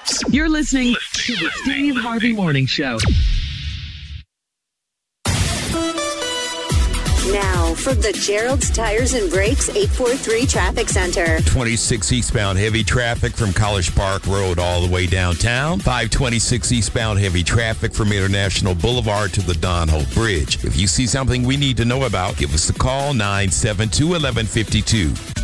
You're listening to the Steve Harvey Morning Show. Now, from the Gerald's Tires and Brakes 843 Traffic Center. 26 eastbound heavy traffic from College Park Road all the way downtown. 526 eastbound heavy traffic from International Boulevard to the Don Hope Bridge. If you see something we need to know about, give us a call, 972-1152.